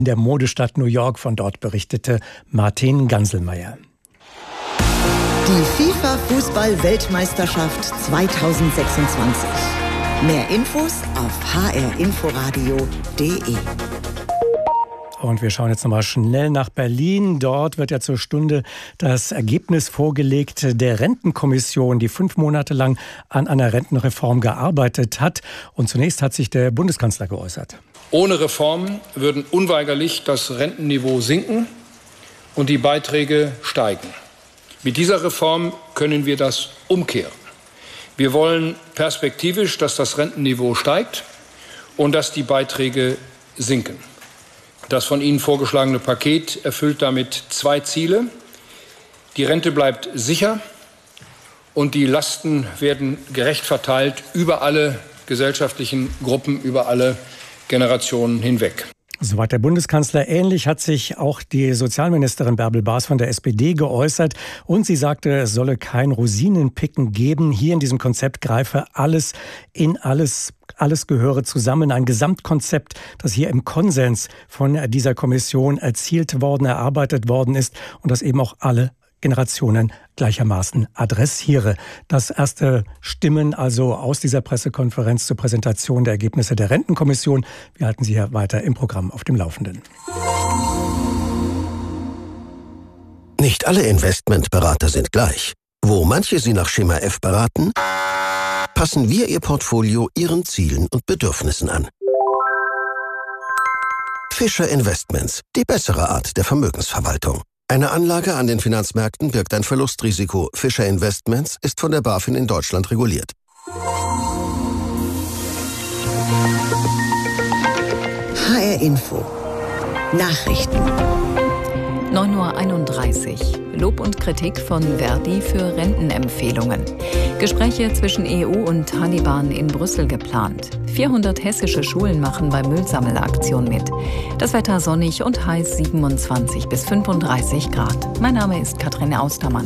In der Modestadt New York, von dort berichtete Martin Ganselmeier. Die FIFA-Fußball-Weltmeisterschaft 2026. Mehr Infos auf hrinforadio.de. Und wir schauen jetzt nochmal schnell nach Berlin. Dort wird ja zur Stunde das Ergebnis vorgelegt der Rentenkommission, die 5 Monate lang an einer Rentenreform gearbeitet hat. Und zunächst hat sich der Bundeskanzler geäußert. Ohne Reformen würden unweigerlich das Rentenniveau sinken und die Beiträge steigen. Mit dieser Reform können wir das umkehren. Wir wollen perspektivisch, dass das Rentenniveau steigt und dass die Beiträge sinken. Das von Ihnen vorgeschlagene Paket erfüllt damit 2 Ziele. Die Rente bleibt sicher und die Lasten werden gerecht verteilt über alle gesellschaftlichen Gruppen, über alle Generationen hinweg. Soweit der Bundeskanzler. Ähnlich hat sich auch die Sozialministerin Bärbel Baas von der SPD geäußert. Und sie sagte, es solle kein Rosinenpicken geben. Hier in diesem Konzept greife alles in alles. Alles gehöre zusammen. Ein Gesamtkonzept, das hier im Konsens von dieser Kommission erarbeitet worden ist und das eben auch alle Generationen gleichermaßen adressiere. Das erste Stimmen also aus dieser Pressekonferenz zur Präsentation der Ergebnisse der Rentenkommission. Wir halten Sie hier weiter im Programm auf dem Laufenden. Nicht alle Investmentberater sind gleich. Wo manche Sie nach Schema F beraten, passen wir Ihr Portfolio Ihren Zielen und Bedürfnissen an. Fischer Investments, die bessere Art der Vermögensverwaltung. Eine Anlage an den Finanzmärkten birgt ein Verlustrisiko. Fischer Investments ist von der BaFin in Deutschland reguliert. HR Info. Nachrichten. 9:31 Uhr. Lob und Kritik von Verdi für Rentenempfehlungen. Gespräche zwischen EU und Taliban in Brüssel geplant. 400 hessische Schulen machen bei Müllsammelaktion mit. Das Wetter sonnig und heiß, 27 bis 35 Grad. Mein Name ist Katrin Austermann.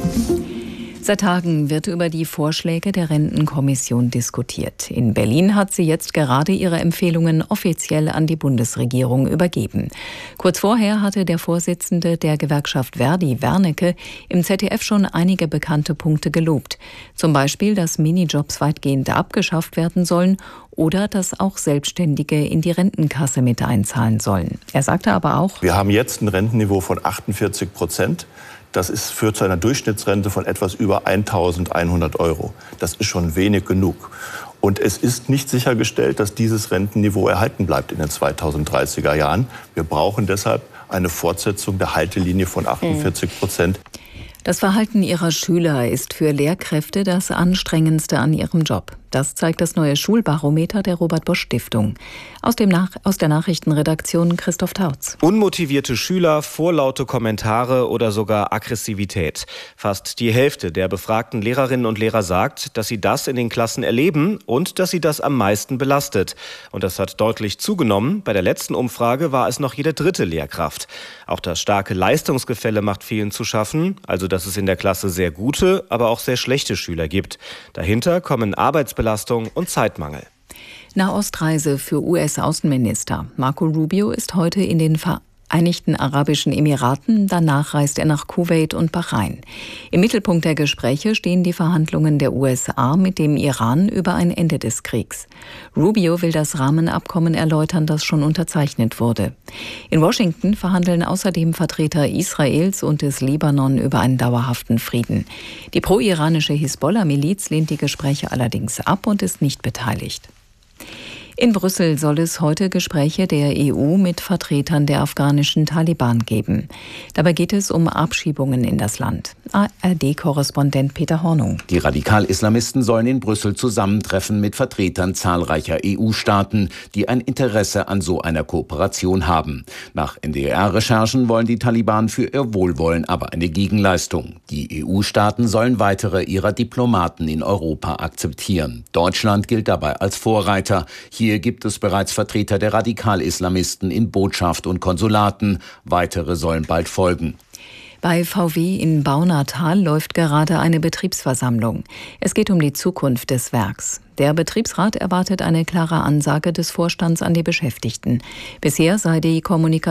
Seit Tagen wird über die Vorschläge der Rentenkommission diskutiert. In Berlin hat sie jetzt gerade ihre Empfehlungen offiziell an die Bundesregierung übergeben. Kurz vorher hatte der Vorsitzende der Gewerkschaft Verdi, Wernicke, im ZDF schon einige bekannte Punkte gelobt. Zum Beispiel, dass Minijobs weitgehend abgeschafft werden sollen oder dass auch Selbstständige in die Rentenkasse mit einzahlen sollen. Er sagte aber auch: Wir haben jetzt ein Rentenniveau von 48%. Das führt zu einer Durchschnittsrente von etwas über 1.100 €. Das ist schon wenig genug. Und es ist nicht sichergestellt, dass dieses Rentenniveau erhalten bleibt in den 2030er Jahren. Wir brauchen deshalb eine Fortsetzung der Haltelinie von 48%. Das Verhalten ihrer Schüler ist für Lehrkräfte das Anstrengendste an ihrem Job. Das zeigt das neue Schulbarometer der Robert-Bosch-Stiftung. Aus der Nachrichtenredaktion Christoph Tautz. Unmotivierte Schüler, vorlaute Kommentare oder sogar Aggressivität. Fast die Hälfte der befragten Lehrerinnen und Lehrer sagt, dass sie das in den Klassen erleben und dass sie das am meisten belastet. Und das hat deutlich zugenommen. Bei der letzten Umfrage war es noch jede 3. Lehrkraft. Auch das starke Leistungsgefälle macht vielen zu schaffen. Also, dass es in der Klasse sehr gute, aber auch sehr schlechte Schüler gibt. Dahinter kommen Arbeitsbelastung und Zeitmangel. Nahostreise für US-Außenminister. Marco Rubio ist heute in den Vereinigten Arabischen Emiraten. Danach reist er nach Kuwait und Bahrain. Im Mittelpunkt der Gespräche stehen die Verhandlungen der USA mit dem Iran über ein Ende des Kriegs. Rubio will das Rahmenabkommen erläutern, das schon unterzeichnet wurde. In Washington verhandeln außerdem Vertreter Israels und des Libanon über einen dauerhaften Frieden. Die pro-iranische Hisbollah-Miliz lehnt die Gespräche allerdings ab und ist nicht beteiligt. In Brüssel soll es heute Gespräche der EU mit Vertretern der afghanischen Taliban geben. Dabei geht es um Abschiebungen in das Land. ARD-Korrespondent Peter Hornung. Die Radikal-Islamisten sollen in Brüssel zusammentreffen mit Vertretern zahlreicher EU-Staaten, die ein Interesse an so einer Kooperation haben. Nach NDR-Recherchen wollen die Taliban für ihr Wohlwollen aber eine Gegenleistung. Die EU-Staaten sollen weitere ihrer Diplomaten in Europa akzeptieren. Deutschland gilt dabei als Vorreiter. Hier gibt es bereits Vertreter der Radikal-Islamisten in Botschaft und Konsulaten. Weitere sollen bald folgen. Bei VW in Baunatal läuft gerade eine Betriebsversammlung. Es geht um die Zukunft des Werks. Der Betriebsrat erwartet eine klare Ansage des Vorstands an die Beschäftigten. Bisher sei die Kommunikation